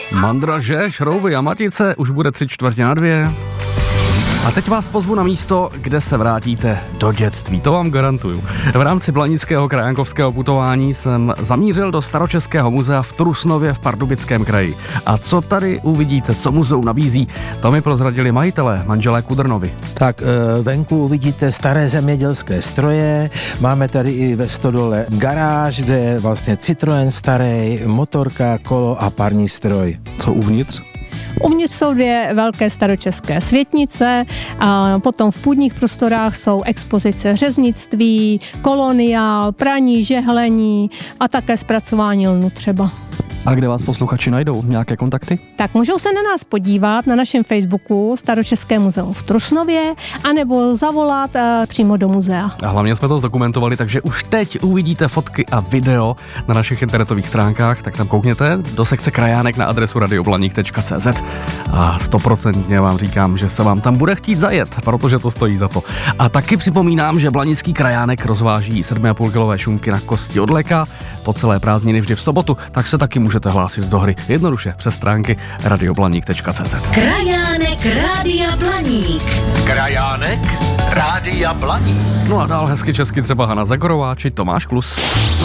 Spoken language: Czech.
Mandraže, šrouby a matice, už bude 3:45. A teď vás pozvu na místo, kde se vrátíte do dětství, to vám garantuju. V rámci blanického krajankovského putování jsem zamířil do Staročeského muzea v Trusnově v Pardubickém kraji. A co tady uvidíte, co muzeum nabízí, to mi prozradili majitelé, manželé Kudrnovi. Tak venku uvidíte staré zemědělské stroje, máme tady i ve stodole garáž, kde je vlastně Citroën starý, motorka, kolo a parní stroj. Co uvnitř? Uvnitř jsou 2 velké staročeské světnice, a potom v půdních prostorách jsou expozice řeznictví, koloniál, praní, žehlení a také zpracování lnu třeba. A kde vás posluchači najdou? Nějaké kontakty? Tak můžou se na nás podívat na našem Facebooku Staročeské muzeum v Trusnově anebo zavolat přímo do muzea. A hlavně jsme to zdokumentovali, takže už teď uvidíte fotky a video na našich internetových stránkách, tak tam koukněte do sekce krajánek na adresu radioblaník.cz a 100% vám říkám, že se vám tam bude chtít zajet, protože to stojí za to. A taky připomínám, že blanický krajánek rozváží 7,5 kilové šunky na kosti od leka po celé prázdniny vždy v sobotu, tak se taky můžete hlásit do hry jednoduše přes stránky radioblaník.cz. Krajánek Rádia Blaník. Krajánek Rádia Blaník. No a dál hezky česky třeba Hana Zagorová či Tomáš Klus.